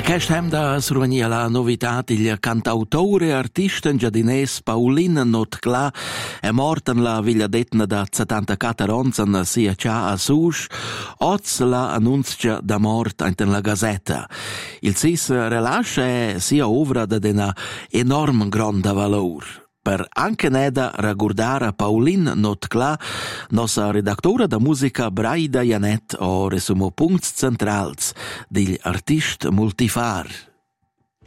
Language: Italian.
Questa da survenia la novità il cantautore e artista giardinese Paulin Notcla è morta nella villa d'Etna da 74 anni sia già a Sush. Oz la annuncia da morte in la Gazzetta. Il sis rilascia è sia opera di una enorme grande valore. Per anche neda ragurdare Paulin Notcla, nostra redaktora da musica Braida Janet o resumo punts centrals degli artisti multifar.